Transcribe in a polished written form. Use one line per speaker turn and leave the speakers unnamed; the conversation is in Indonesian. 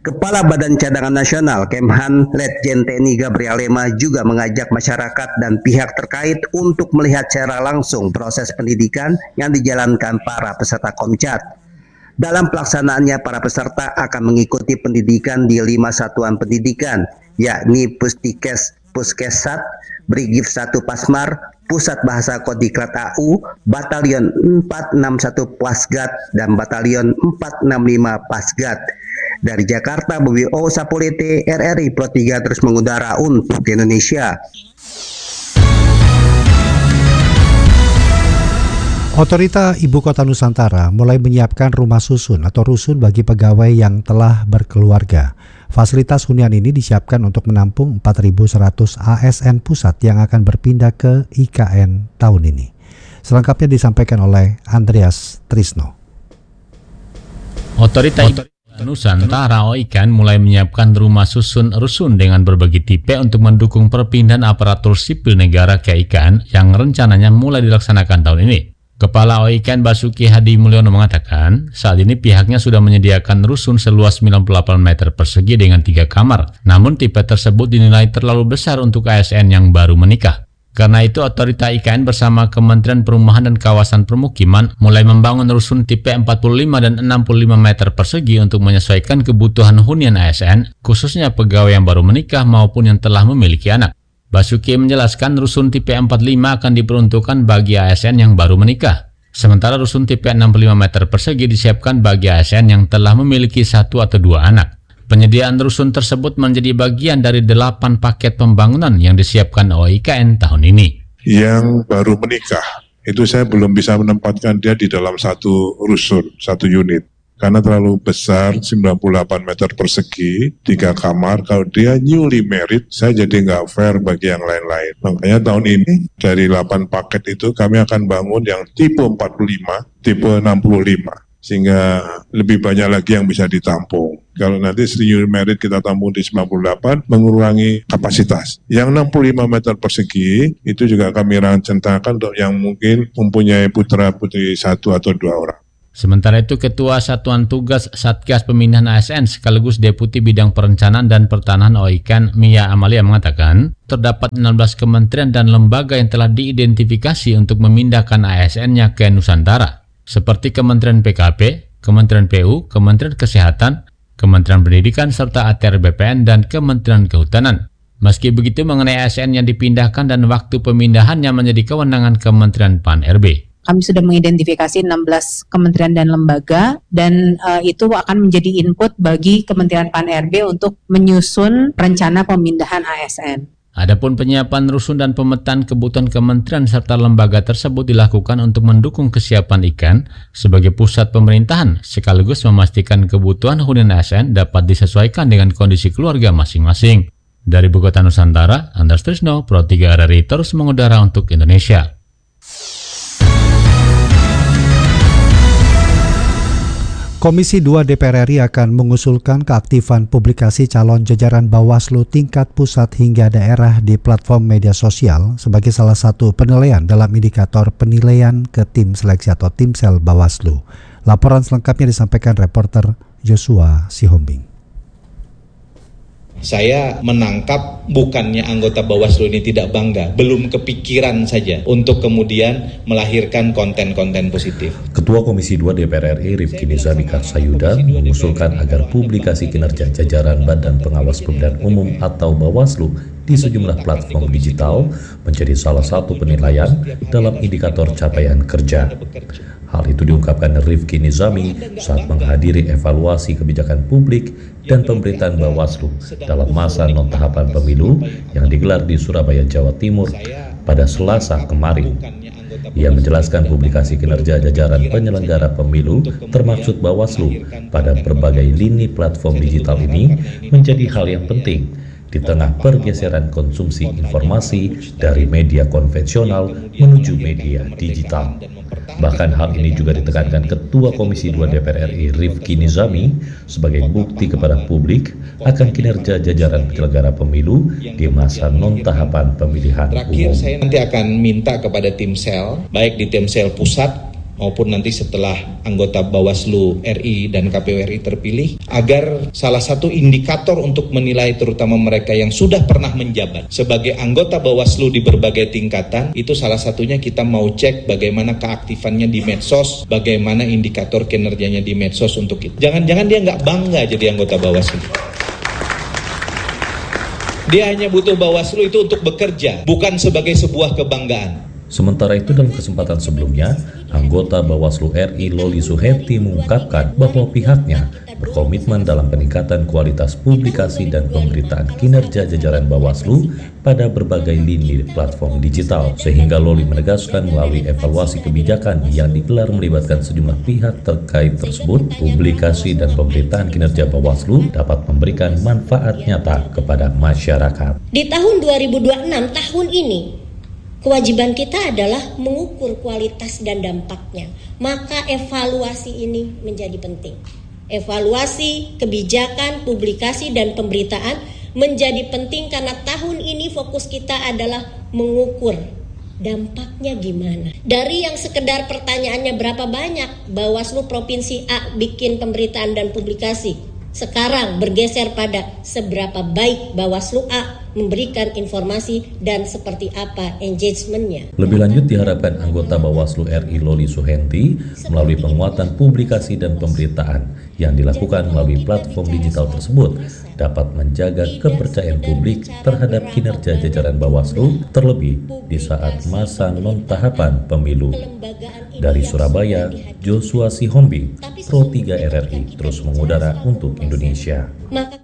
Kepala Badan Cadangan Nasional Kemhan Letjen TNI Gabriel Lema juga mengajak masyarakat dan pihak terkait untuk melihat secara langsung proses pendidikan yang dijalankan para peserta Komcat. Dalam pelaksanaannya, para peserta akan mengikuti pendidikan di 5 satuan pendidikan, yakni Puskesat, Brigif 1 Pasmar, Pusat Bahasa Kodiklat AU, Batalion 461 Pasgat, dan Batalion 465 Pasgat. Dari Jakarta, Bobi O Sapulete, RRI Pro 3 terus mengudara untuk Indonesia.
Otorita Ibu Kota Nusantara mulai menyiapkan rumah susun atau rusun bagi pegawai yang telah berkeluarga. Fasilitas hunian ini disiapkan untuk menampung 4.100 ASN pusat yang akan berpindah ke IKN tahun ini. Selengkapnya disampaikan oleh Andreas Trisno.
Otorita Nusantara OIKAN mulai menyiapkan rumah susun rusun dengan berbagai tipe untuk mendukung perpindahan aparatur sipil negara ke IKN yang rencananya mulai dilaksanakan tahun ini. Kepala OIKAN Basuki Hadi Mulyono mengatakan, saat ini pihaknya sudah menyediakan rusun seluas 98 meter persegi dengan 3 kamar. Namun tipe tersebut dinilai terlalu besar untuk ASN yang baru menikah. Karena itu, Otorita IKN bersama Kementerian Perumahan dan Kawasan Permukiman mulai membangun rusun tipe 45 dan 65 meter persegi untuk menyesuaikan kebutuhan hunian ASN, khususnya pegawai yang baru menikah maupun yang telah memiliki anak. Basuki menjelaskan rusun tipe 45 akan diperuntukkan bagi ASN yang baru menikah. Sementara rusun tipe 65 meter persegi disiapkan bagi ASN yang telah memiliki 1 atau 2 anak. Penyediaan rusun tersebut menjadi bagian dari 8 paket pembangunan yang disiapkan OIKN tahun ini.
Yang baru menikah, itu saya belum bisa menempatkan dia di dalam satu rusun, satu unit. Karena terlalu besar, 98 meter persegi, 3 kamar. Kalau dia newly married, saya jadi nggak fair bagi yang lain-lain. Makanya tahun ini, dari 8 paket itu, kami akan bangun yang tipe 45, tipe 65. Sehingga lebih banyak lagi yang bisa ditampung. Kalau nanti senior merit kita tampung di 98, mengurangi kapasitas. Yang 65 meter persegi, itu juga kami rencanakan untuk yang mungkin mempunyai putra-putri 1 atau 2 orang.
Sementara itu, Ketua Satuan Tugas Satgas Pemindahan ASN sekaligus Deputi Bidang Perencanaan dan Pertanahan OIKAN, Mia Amalia mengatakan, terdapat 16 kementerian dan lembaga yang telah diidentifikasi untuk memindahkan ASN-nya ke Nusantara. Seperti Kementerian PKP, Kementerian PU, Kementerian Kesehatan, Kementerian Pendidikan, serta ATR BPN dan Kementerian Kehutanan. Meski begitu, mengenai ASN yang dipindahkan dan waktu pemindahannya menjadi kewenangan Kementerian PAN-RB.
Kami sudah mengidentifikasi 16 kementerian dan lembaga dan itu akan menjadi input bagi Kementerian PAN-RB untuk menyusun rencana pemindahan ASN.
Adapun penyiapan rusun dan pemetaan kebutuhan kementerian serta lembaga tersebut dilakukan untuk mendukung kesiapan IKAN sebagai pusat pemerintahan sekaligus memastikan kebutuhan hunian ASN dapat disesuaikan dengan kondisi keluarga masing-masing. Dari Ibu Kota Nusantara, Andreas Trisno, Pro 3 RRI terus mengudara untuk Indonesia.
Komisi 2 DPR RI akan mengusulkan keaktifan publikasi calon jajaran Bawaslu tingkat pusat hingga daerah di platform media sosial sebagai salah satu penilaian dalam indikator penilaian ke tim seleksi atau timsel Bawaslu. Laporan selengkapnya disampaikan reporter Joshua Sihombing.
Saya menangkap bukannya anggota Bawaslu ini tidak bangga, belum kepikiran saja untuk kemudian melahirkan konten-konten positif.
Ketua Komisi 2 DPR RI Rifki Nizami Karsayuda mengusulkan agar publikasi kinerja jajaran Badan Pengawas Pemilihan Umum atau Bawaslu di sejumlah platform digital menjadi salah satu penilaian dalam indikator capaian kerja. Hal itu diungkapkan Rifki Nizami saat menghadiri evaluasi kebijakan publik dan pemberitaan Bawaslu dalam masa non-tahapan pemilu yang digelar di Surabaya, Jawa Timur pada Selasa kemarin. Ia menjelaskan publikasi kinerja jajaran penyelenggara pemilu termasuk Bawaslu pada berbagai lini platform digital ini menjadi hal yang penting di tengah pergeseran konsumsi informasi dari media konvensional menuju media digital. Bahkan hal ini juga ditekankan Ketua Komisi 2 DPR RI Rifki Nizami sebagai bukti kepada publik akan kinerja jajaran penyelenggara pemilu di masa non-tahapan pemilihan
Terakhir,
umum.
saya nanti akan minta kepada tim sel, baik di tim sel pusat maupun nanti setelah anggota Bawaslu RI dan KPU RI terpilih, agar salah satu indikator untuk menilai terutama mereka yang sudah pernah menjabat sebagai anggota Bawaslu di berbagai tingkatan, itu salah satunya kita mau cek bagaimana keaktifannya di medsos, bagaimana indikator kinerjanya di medsos untuk itu. Jangan-jangan dia nggak bangga jadi anggota Bawaslu. Dia hanya butuh Bawaslu itu untuk bekerja, bukan sebagai sebuah kebanggaan.
Sementara itu dalam kesempatan sebelumnya, anggota Bawaslu RI Loli Suhenti mengungkapkan bahwa pihaknya berkomitmen dalam peningkatan kualitas publikasi dan pemberitaan kinerja jajaran Bawaslu pada berbagai lini platform digital. Sehingga Loli menegaskan melalui evaluasi kebijakan yang digelar melibatkan sejumlah pihak terkait tersebut, publikasi dan pemberitaan kinerja Bawaslu dapat memberikan manfaat nyata kepada masyarakat.
Di tahun 2026, tahun ini, kewajiban kita adalah mengukur kualitas dan dampaknya. Maka evaluasi ini menjadi penting. Evaluasi, kebijakan, publikasi, dan pemberitaan menjadi penting karena tahun ini fokus kita adalah mengukur dampaknya gimana. Dari yang sekedar pertanyaannya berapa banyak Bawaslu Provinsi A bikin pemberitaan dan publikasi, sekarang bergeser pada seberapa baik Bawaslu A memberikan informasi dan seperti apa engagementnya.
Lebih lanjut diharapkan anggota Bawaslu RI Loli Suhenti melalui penguatan publikasi dan pemberitaan yang dilakukan melalui platform digital tersebut dapat menjaga kepercayaan publik terhadap kinerja jajaran Bawaslu terlebih di saat masa non-tahapan pemilu. Dari Surabaya, Joshua Sihombi, Pro 3 RRI terus mengudara untuk Indonesia.
Maka